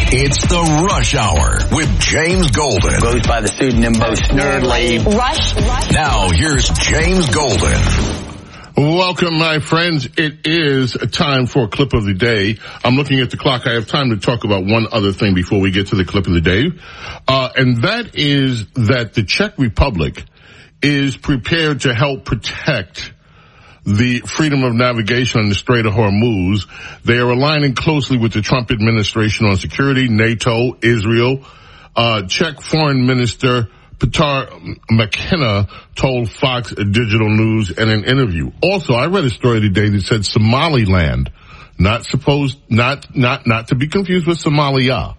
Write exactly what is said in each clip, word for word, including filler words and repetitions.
It's the Rush Hour with James Golden. Goes by the pseudonym Bo Snerdley. Rush, Rush. Now, here's James Golden. Welcome, my friends. It is time for a clip of the day. I'm looking at the clock. I have time to talk about one other thing before we get to the clip of the day. Uh, and that is that the Czech Republic is prepared to help protect the freedom of navigation on the Strait of Hormuz. They are aligning closely with the Trump administration on security, NATO, Israel. Uh, Czech Foreign Minister Petar McKenna told Fox Digital News in an interview. Also, I read a story today that said Somaliland, not supposed, not, not, not to be confused with Somalia.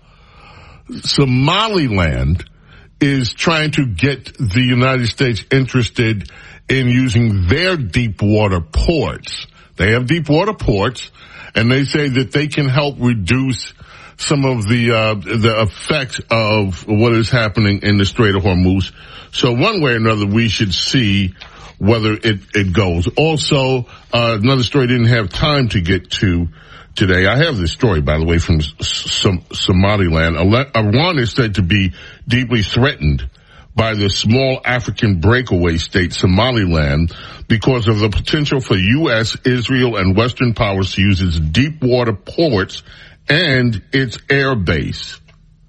Somaliland is trying to get the United States interested in using their deep water ports. They have deep water ports, and they say that they can help reduce some of the uh the effects of what is happening in the Strait of Hormuz. So one way or another, we should see whether it it goes. Also, uh another story I didn't have time to get to today. I have this story, by the way, from Som- Somaliland. Iran is said to be deeply threatened by the small African breakaway state Somaliland because of the potential for U S, Israel, and Western powers to use its deep water ports and its air base.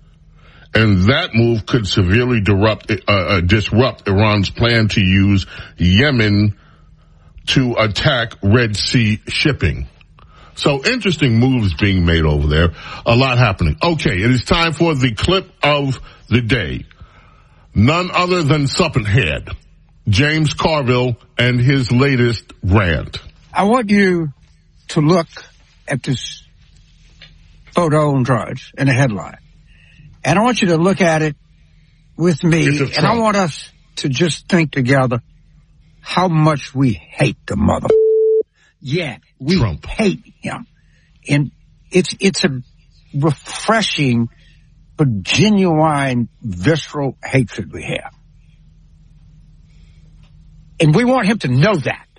And that move could severely disrupt, uh, uh, disrupt Iran's plan to use Yemen to attack Red Sea shipping. So interesting moves being made over there. A lot happening. Okay, it is time for the clip of the day. None other than Suppenhead, James Carville, and his latest rant. I want you to look at this photo on Drudge in a headline. And I want you to look at it with me, and I want us to just think together how much we hate the mother. Yeah, we Trump. hate him. And it's it's a refreshing but genuine, visceral hatred we have. And we want him to know that.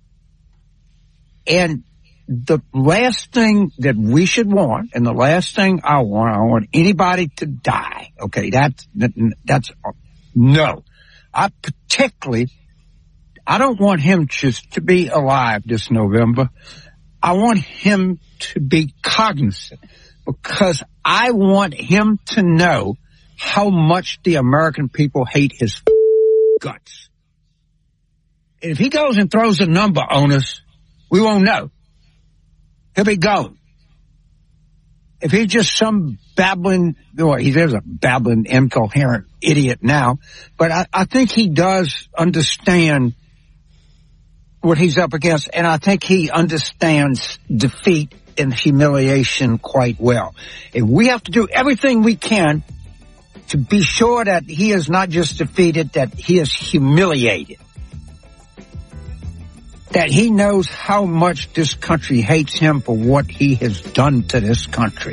And the last thing that we should want, and the last thing I want, I want anybody to die. Okay, that's, that, that's, no. I particularly, I don't want him just to be alive this November. I want him to be cognizant, because I want him to know how much the American people hate his guts. And if he goes and throws a number on us, we won't know. He'll be gone. If he's just some babbling, well, he's a babbling, incoherent idiot now, but I, I think he does understand what he's up against, and I think he understands defeat and humiliation quite well. And we have to do everything we can to be sure that he is not just defeated, that he is humiliated. That he knows how much this country hates him for what he has done to this country.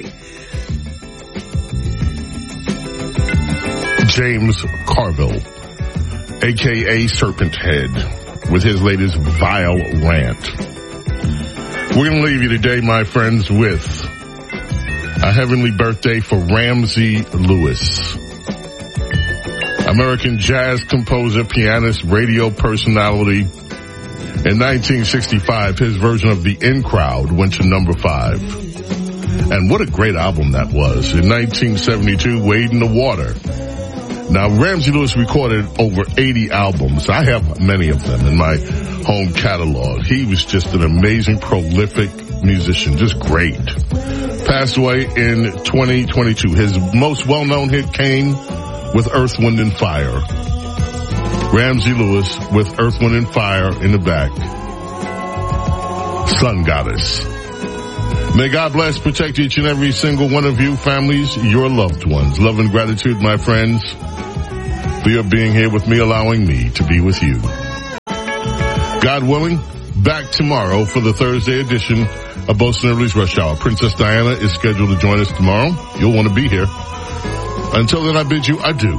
James Carville, a k a. Serpent Head, with his latest vile rant. We're going to leave you today, my friends, with a heavenly birthday for Ramsey Lewis. American jazz composer, pianist, radio personality. In nineteen sixty-five, his version of The In Crowd went to number five. And what a great album that was. In nineteen seventy-two, Wade in the Water. Now, Ramsey Lewis recorded over eighty albums. I have many of them in my home catalog. He was just an amazing, prolific musician, just great. Passed away in twenty twenty-two. His most well-known hit came with Earth, Wind, and Fire. Ramsey Lewis with Earth, Wind, and Fire in the back. Sun Goddess. May God bless, protect each and every single one of you, families, your loved ones. Love and gratitude, my friends, for your being here with me, allowing me to be with you. God willing, back tomorrow for the Thursday edition of Bo Snerdley's Rush Hour. Princess Diana is scheduled to join us tomorrow. You'll want to be here. Until then, I bid you adieu.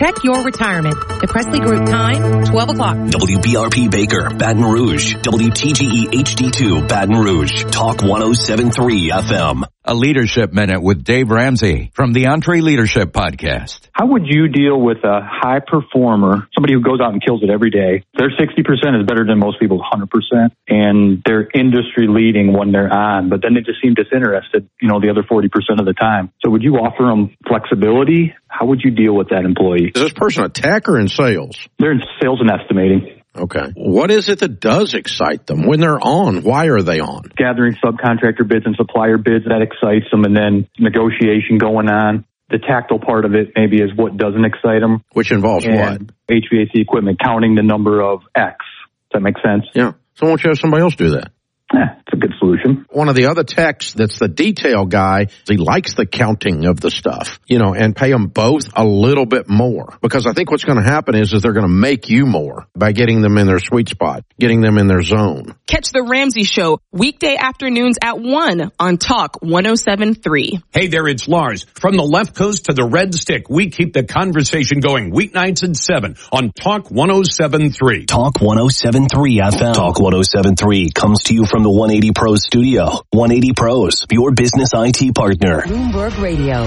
Protect your retirement. The Presley Group time, twelve o'clock. W B R P Baker, Baton Rouge. W T G E H D two, Baton Rouge. Talk one oh seven point three F M. A Leadership Minute with Dave Ramsey from the Entree Leadership Podcast. How would you deal with a high performer, somebody who goes out and kills it every day? Their sixty percent is better than most people's one hundred percent, and they're industry leading when they're on, but then they just seem disinterested, you know, the other forty percent of the time. So would you offer them flexibility? How would you deal with that employee? Is this person a tech or in sales? They're in sales and estimating. Okay. What is it that does excite them? When they're on, why are they on? Gathering subcontractor bids and supplier bids, that excites them, and then negotiation going on. The tactile part of it maybe is what doesn't excite them. Which involves and what? H V A C equipment, counting the number of X. Does that make sense? Yeah. So why don't you have somebody else do that? Yeah, it's a good solution. One of the other techs that's the detail guy, he likes the counting of the stuff, you know, and pay them both a little bit more. Because I think what's going to happen is, is they're going to make you more by getting them in their sweet spot, getting them in their zone. Catch The Ramsey Show weekday afternoons at one on Talk one oh seven point three. Hey there, it's Lars. From the left coast to the red stick, we keep the conversation going weeknights at seven on Talk one oh seven point three. Talk one oh seven point three F M. Talk one oh seven point three comes to you from the one eighty Pros studio. one eighty Pros, your business I T partner. Bloomberg Radio.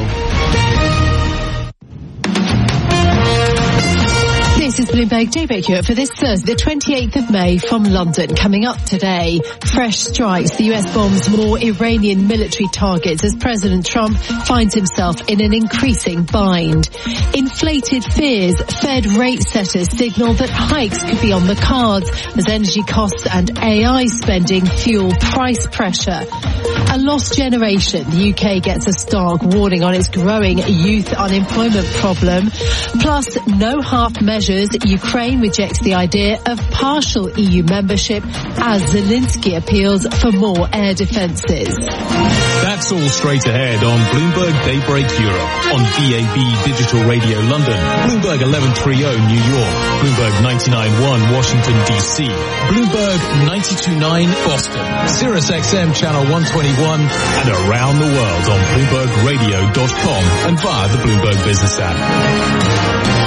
This is Bloomberg Daybreak Europe for this Thursday, the twenty-eighth of May from London. Coming up today, fresh strikes. The U S bombs more Iranian military targets as President Trump finds himself in an increasing bind. Inflated fears. Fed rate setters signal that hikes could be on the cards as energy costs and A I spending fuel price pressure. A lost generation. The U K gets a stark warning on its growing youth unemployment problem. Plus, no half measures. Ukraine rejects the idea of partial E U membership as Zelensky appeals for more air defences. That's all straight ahead on Bloomberg Daybreak Europe, on D A B Digital Radio London, Bloomberg eleven thirty New York, Bloomberg ninety-nine point one Washington, D C, Bloomberg ninety-two point nine Boston, Sirius X M Channel one twenty-one, and around the world on Bloomberg Radio dot com and via the Bloomberg Business app.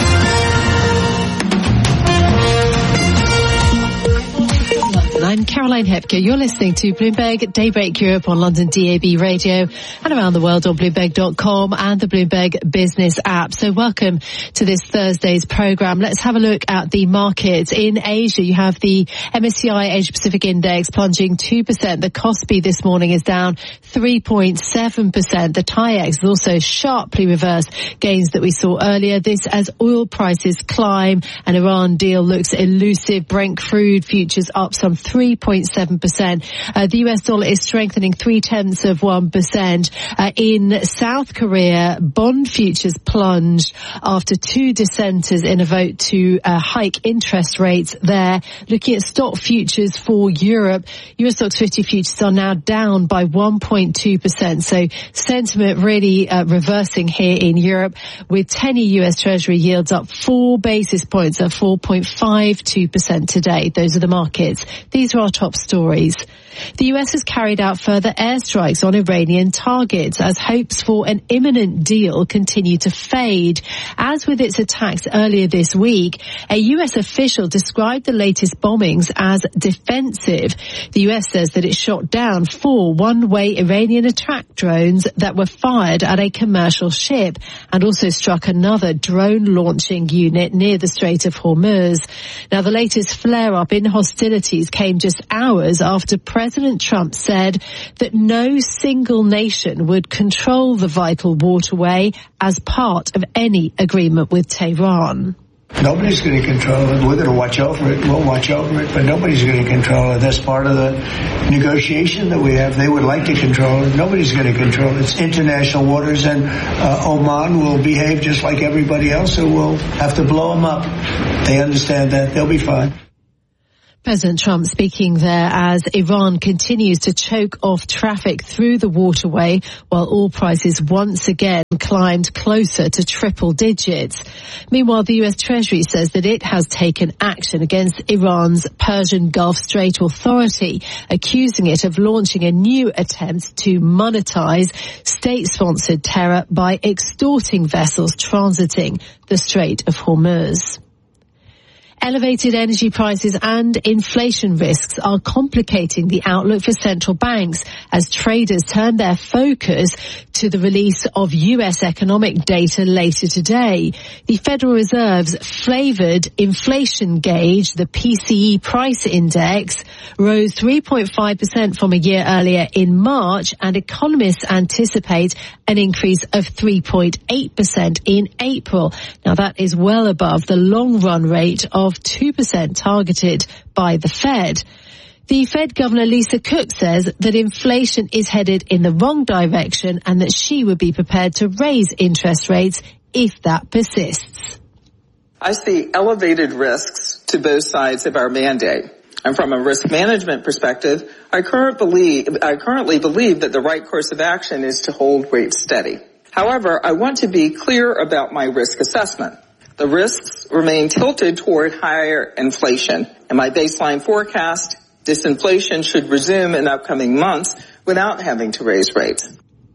I'm Caroline Hepker. You're listening to Bloomberg Daybreak Europe on London D A B Radio and around the world on Bloomberg dot com and the Bloomberg Business app. So welcome to this Thursday's program. Let's have a look at the markets. In Asia, you have the M S C I Asia Pacific Index plunging two percent. The Kospi this morning is down three point seven percent. The TAIEX is also sharply reversed gains that we saw earlier. This as oil prices climb and Iran deal looks elusive. Brent crude futures up some three point seven percent. Uh, the U S dollar is strengthening three tenths of one percent. Uh, in South Korea, bond futures plunged after two dissenters in a vote to uh, hike interest rates there. Looking at stock futures for Europe, U S Stocks fifty futures are now down by one point two percent. So sentiment really uh, reversing here in Europe, with ten-year U S Treasury yields up four basis points at four point five two percent today. Those are the markets. These are our top stories. The U S has carried out further airstrikes on Iranian targets as hopes for an imminent deal continue to fade. As with its attacks earlier this week, a U S official described the latest bombings as defensive. The U S says that it shot down four one-way Iranian attack drones that were fired at a commercial ship and also struck another drone launching unit near the Strait of Hormuz. Now, the latest flare-up in hostilities came just hours after President Trump said that no single nation would control the vital waterway as part of any agreement with Tehran. Nobody's going to control it. We're going to watch over it. We'll watch over it, but nobody's going to control it. That's part of the negotiation that we have. They would like to control it. Nobody's going to control it. It's international waters, and uh, Oman will behave just like everybody else, so we'll have to blow them up. They understand that. They'll be fine. President Trump speaking there as Iran continues to choke off traffic through the waterway while oil prices once again climbed closer to triple digits. Meanwhile, the U S Treasury says that it has taken action against Iran's Persian Gulf Strait Authority, accusing it of launching a new attempt to monetize state-sponsored terror by extorting vessels transiting the Strait of Hormuz. Elevated energy prices and inflation risks are complicating the outlook for central banks as traders turn their focus to the release of U S economic data later today. The Federal Reserve's flavored inflation gauge, the P C E price index, rose three point five percent from a year earlier in March, and economists anticipate an increase of three point eight percent in April. Now that is well above the long-run rate of of two percent targeted by the Fed. The Fed Governor Lisa Cook says that inflation is headed in the wrong direction and that she would be prepared to raise interest rates if that persists. I see elevated risks to both sides of our mandate. And from a risk management perspective, I, current believe, I currently believe that the right course of action is to hold rates steady. However, I want to be clear about my risk assessment. The risks remain tilted toward higher inflation. In my baseline forecast, disinflation should resume in upcoming months without having to raise rates.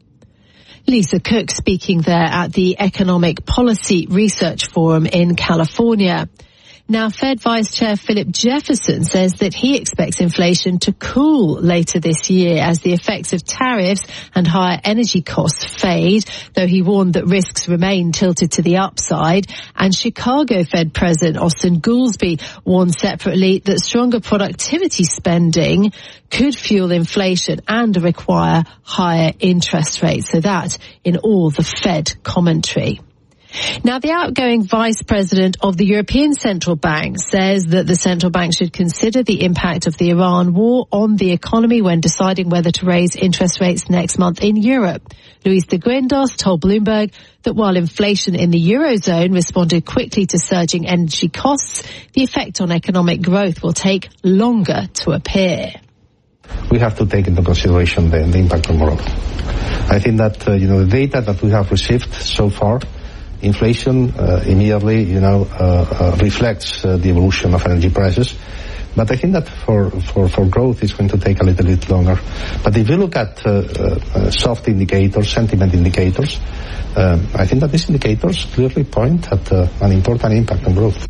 Lisa Cook speaking there at the Economic Policy Research Forum in California. Now, Fed Vice Chair Philip Jefferson says that he expects inflation to cool later this year as the effects of tariffs and higher energy costs fade, though he warned that risks remain tilted to the upside. And Chicago Fed President Austin Goolsbee warned separately that stronger productivity spending could fuel inflation and require higher interest rates. So that in all the Fed commentary. Now, the outgoing Vice President of the European Central Bank says that the central bank should consider the impact of the Iran war on the economy when deciding whether to raise interest rates next month in Europe. Luis de Guindos told Bloomberg that while inflation in the Eurozone responded quickly to surging energy costs, the effect on economic growth will take longer to appear. We have to take into consideration the, the impact on growth. I think that, uh, you know, the data that we have received so far, inflation uh, immediately, you know, uh, uh, reflects uh, the evolution of energy prices. But I think that for, for, for growth it's going to take a little bit longer. But if you look at uh, uh, soft indicators, sentiment indicators, uh, I think that these indicators clearly point at uh, an important impact on growth.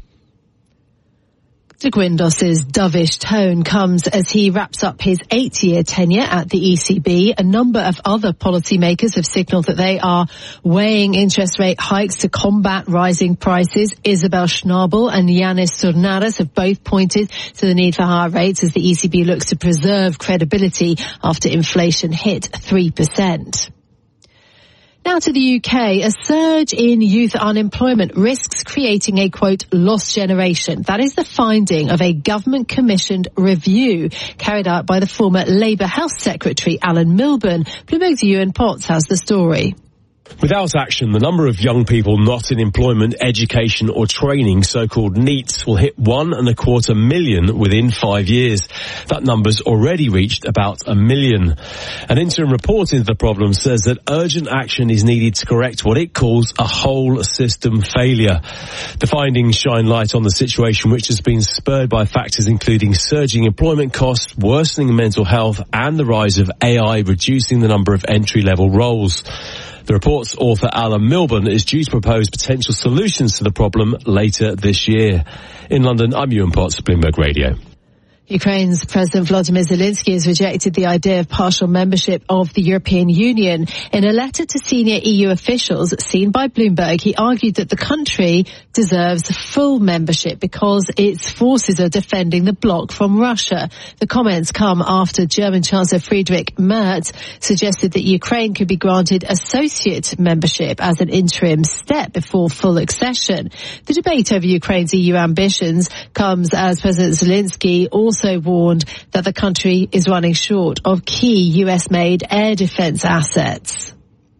De Guindos's dovish tone comes as he wraps up his eight-year tenure at the E C B. A number of other policymakers have signalled that they are weighing interest rate hikes to combat rising prices. Isabel Schnabel and Yanis Surnaras have both pointed to the need for higher rates as the E C B looks to preserve credibility after inflation hit three percent. Now to the U K, a surge in youth unemployment risks creating a, quote, lost generation. That is the finding of a government-commissioned review carried out by the former Labour Health Secretary, Alan Milburn. Bloomberg's Ewan Potts has the story. Without action, the number of young people not in employment, education or training, so-called NEETs, will hit one and a quarter million within five years. That number's already reached about a million. An interim report into the problem says that urgent action is needed to correct what it calls a whole system failure. The findings shine light on the situation, which has been spurred by factors including surging employment costs, worsening mental health and the rise of A I reducing the number of entry-level roles. The report's author, Alan Milburn, is due to propose potential solutions to the problem later this year. In London, I'm Ewan Potts, Bloomberg Radio. Ukraine's President Volodymyr Zelensky has rejected the idea of partial membership of the European Union. In a letter to senior E U officials seen by Bloomberg, he argued that the country deserves full membership because its forces are defending the bloc from Russia. The comments come after German Chancellor Friedrich Merz suggested that Ukraine could be granted associate membership as an interim step before full accession. The debate over Ukraine's E U ambitions comes as President Zelensky also also warned that the country is running short of key U S-made air defense assets.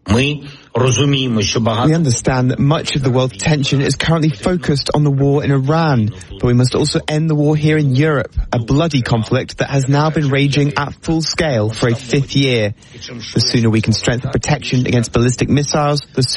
We understand that much of the world's attention is currently focused on the war in Iran, but we must also end the war here in Europe, a bloody conflict that has now been raging at full scale for a fifth year. The sooner we can strengthen protection against ballistic missiles, the